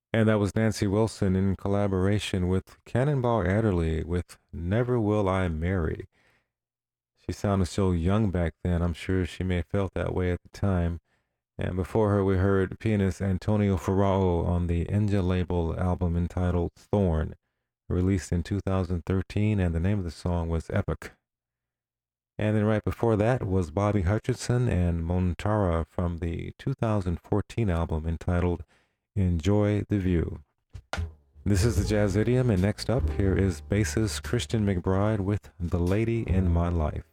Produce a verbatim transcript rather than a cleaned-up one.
And that was Nancy Wilson in collaboration with Cannonball Adderley with Never Will I Marry. She sounded so young back then. I'm sure she may have felt that way at the time. And before her, we heard pianist Antonio Ferrao on the Enja label album entitled Thorn, released in two thousand thirteen, and the name of the song was Epic. And then right before that was Bobby Hutcherson and Montara from the two thousand fourteen album entitled Enjoy the View. This is the Jazz Idiom, and next up, here is bassist Christian McBride with The Lady in My Life.